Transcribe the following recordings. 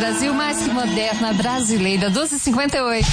Brasil mais que moderna, brasileira, 12h58.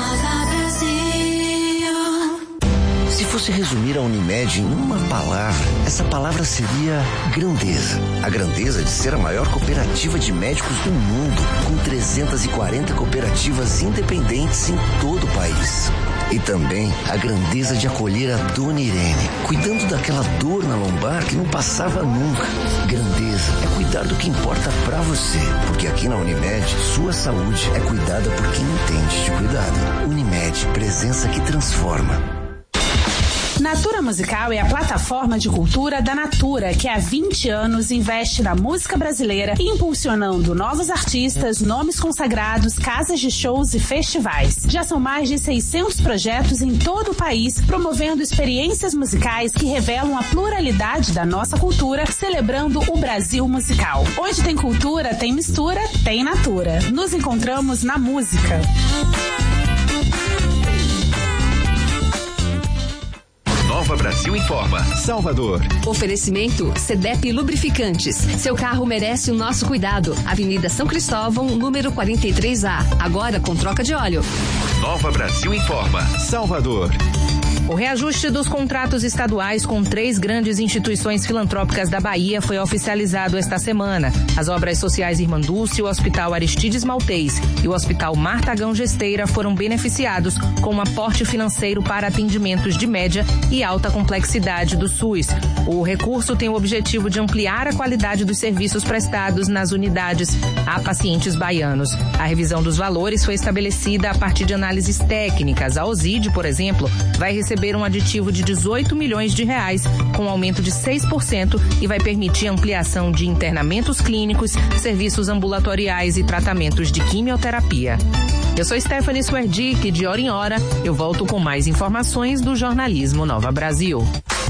Se fosse resumir a Unimed em uma palavra, essa palavra seria grandeza. A grandeza de ser a maior cooperativa de médicos do mundo, com 340 cooperativas independentes em todo o país. E também a grandeza de acolher a Dona Irene, cuidando daquela dor na lombar que não passava nunca. Grandeza é cuidar do que importa pra você, porque aqui na Unimed, sua saúde é cuidada por quem entende de cuidado. Unimed, presença que transforma. Natura Musical é a plataforma de cultura da Natura, que há 20 anos investe na música brasileira, impulsionando novos artistas, nomes consagrados, casas de shows e festivais. Já são mais de 600 projetos em todo o país, promovendo experiências musicais que revelam a pluralidade da nossa cultura, celebrando o Brasil musical. Onde tem cultura, tem mistura, tem Natura. Nos encontramos na música. Nova Brasil informa. Salvador. Oferecimento CDEP Lubrificantes. Seu carro merece o nosso cuidado. Avenida São Cristóvão, número 43A. Agora com troca de óleo. Nova Brasil informa. Salvador. O reajuste dos contratos estaduais com 3 grandes instituições filantrópicas da Bahia foi oficializado esta semana. As obras sociais Irmandúcio, o Hospital Aristides Maltês e o Hospital Martagão Gesteira foram beneficiados com um aporte financeiro para atendimentos de média e alta complexidade do SUS. O recurso tem o objetivo de ampliar a qualidade dos serviços prestados nas unidades a pacientes baianos. A revisão dos valores foi estabelecida a partir de análises técnicas. A OSID, por exemplo, vai receber um aditivo de 18 milhões de reais, com aumento de 6%, e vai permitir ampliação de internamentos clínicos, serviços ambulatoriais e tratamentos de quimioterapia. Eu sou Stephanie Swerdick e de hora em hora eu volto com mais informações do jornalismo Nova Brasil.